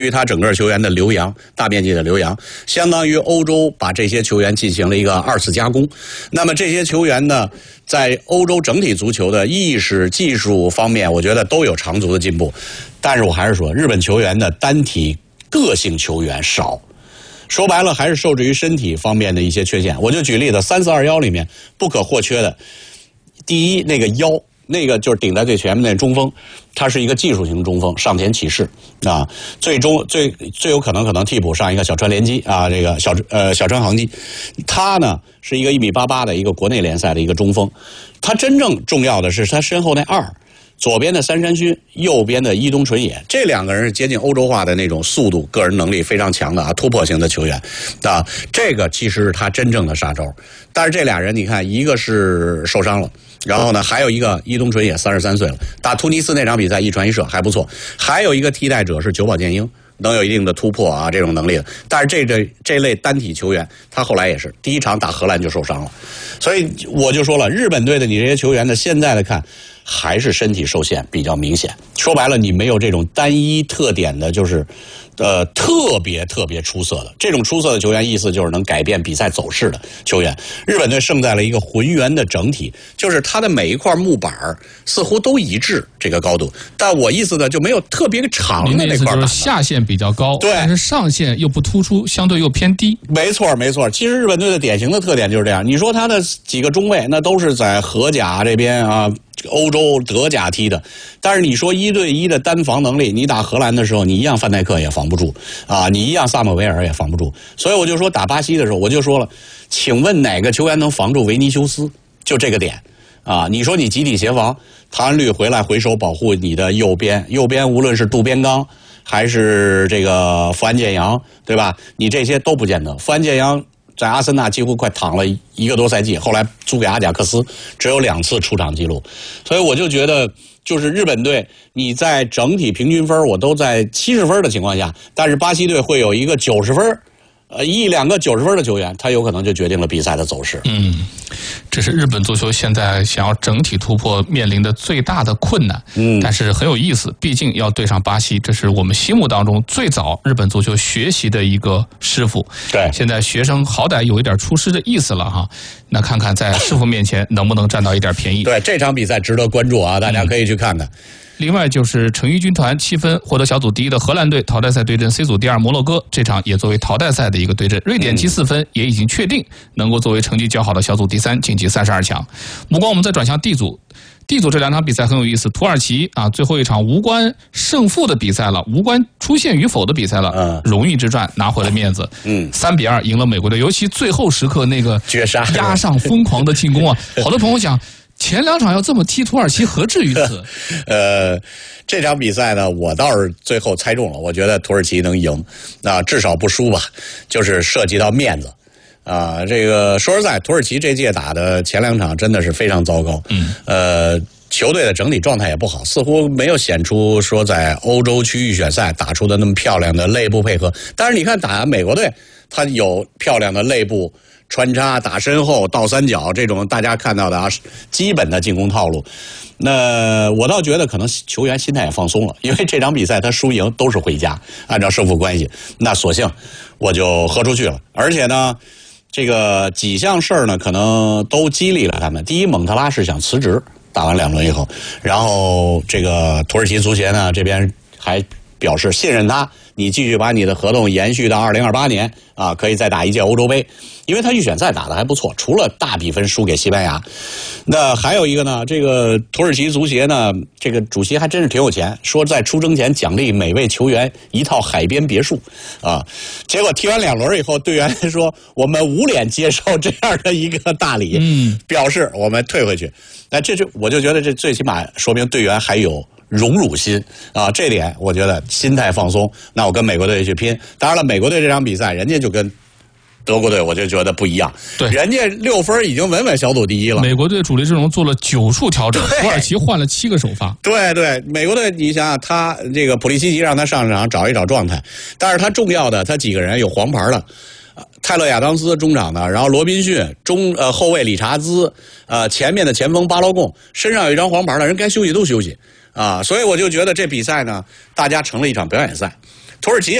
于他整个球员的留洋，大面积的留洋，相当于欧洲把这些球员进行了一个二次加工。那么这些球员呢，在欧洲整体足球的意识、技术方面，我觉得都有长足的进步。但是我还是说，日本球员的单体个性球员少，说白了还是受制于身体方面的一些缺陷。我就举例子，3-4-2-1里面不可或缺的，第一那个腰。那个就是顶在最前面那中锋，他是一个技术型中锋，上前起势啊，最有可能替补上一个小川连基啊，这个小川航基，他呢是一个1.88米的一个国内联赛的一个中锋，他真正重要的是他身后那2。左边的三山勋，右边的伊东纯也，这2个人是接近欧洲化的那种速度、个人能力非常强的突破型的球员啊，这个其实是他真正的杀招。但是这俩人你看，一个是受伤了，然后呢还有一个伊东纯也33岁了，打突尼斯那场比赛一传一射还不错，还有一个替代者是久保建英。能有一定的突破啊，这种能力的，但是这类单体球员，他后来也是第一场打荷兰就受伤了，所以我就说了，日本队的你这些球员呢，现在来看还是身体受限比较明显。说白了，你没有这种单一特点的，就是特别出色的这种出色的球员，意思就是能改变比赛走势的球员。日本队胜在了一个浑圆的整体，就是他的每一块木板似乎都一致这个高度，但我意思呢就没有特别长的那块板。 就是下限比较高， 对， 但是上限又不突出，相对又偏低。 没错。其实日本队的典型的特点就是这样。你说他的几个中卫，那都是在荷甲这边啊。欧洲德甲踢的，但是你说1对1的单防能力，你打荷兰的时候，你一样范戴克也防不住啊，你一样萨姆维尔也防不住。所以我就说打巴西的时候，我就说了，请问哪个球员能防住维尼修斯？就这个点啊！你说你集体协防，唐安绿回来回手保护你的右边无论是渡边刚还是这个富安健洋，对吧？你这些都不见得。富安健洋在阿森纳几乎快躺了1个多赛季，后来租给阿贾克斯，只有2次出场记录。所以我就觉得，就是日本队，你在整体平均分我都在70分的情况下，但是巴西队会有一个90分，1-2个90分的球员，他有可能就决定了比赛的走势。 这是日本足球现在想要整体突破面临的最大的困难。但是很有意思，毕竟要对上巴西，这是我们心目当中最早日本足球学习的一个师傅。 对， 现在学生好歹有一点出师的意思了哈。那看看在师傅面前能不能占到一点便宜。 对，这场比赛值得关注啊，大家可以去看看。 另外就是成衣军团7分获得小组第1的荷兰队淘汰赛对阵 C 组第2摩洛哥，这场也作为淘汰赛的一个对阵。瑞典积4分也已经确定能够作为成绩较好的小组第3晋级32强。目光我们再转向 D 组。D 组这2场比赛很有意思，土耳其啊最后一场无关胜负的比赛了，无关出线与否的比赛了，荣誉之战拿回了面子，3-2赢了美国队，尤其最后时刻那个绝杀压上疯狂的进攻啊，好多朋友讲前2场要这么踢土耳其何至于此？ 这场比赛呢，我倒是最后猜中了，我觉得土耳其能赢，至少不输吧，就是涉及到面子。这个说实在，土耳其这届打的前2场真的是非常糟糕。球队的整体状态也不好，似乎没有显出说在欧洲区域选赛打出的那么漂亮的内部配合。但是你看打美国队，他有漂亮的内部穿插、打身后、倒三角这种大家看到的基本的进攻套路。那我倒觉得可能球员心态也放松了，因为这场比赛他输赢都是回家，按照胜负关系，那索性我就喝出去了。而且呢，这个几项事儿呢，可能都激励了他们。第一，蒙特拉是想辞职，打完2轮以后，然后这个土耳其足协呢这边还表示信任他，你继续把你的合同延续到2028年啊，可以再打一届欧洲杯，因为他预选赛打得还不错，除了大比分输给西班牙。那还有一个呢，这个土耳其足协呢，这个主席还真是挺有钱，说在出征前奖励每位球员1套海边别墅啊。结果踢完2轮以后，队员说我们无脸接受这样的一个大礼，表示我们退回去。那我就觉得这最起码说明队员还有荣辱心啊，这点我觉得心态放松。那我跟美国队去拼，当然了，美国队这场比赛人家就跟德国队我就觉得不一样， 对， 人家6分已经稳稳小组第1了。 美国队主力阵容做了9处调整，土耳其换了7个首发。 对，美国队你想想，他这个普利西奇让他上场找一找状态，但是他重要的他几个人有黄牌的。泰勒亚当斯中场的，然后罗宾逊后卫理查兹，前面的前锋巴洛贡身上有一张黄牌的人该休息都休息啊，所以我就觉得这比赛呢，大家成了一场表演赛。 土耳其